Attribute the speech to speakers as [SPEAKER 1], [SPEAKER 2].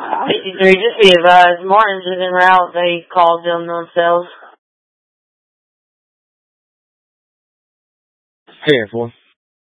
[SPEAKER 1] 53, just be advised, Martin's is en route. They called them themselves.
[SPEAKER 2] Hey, everyone.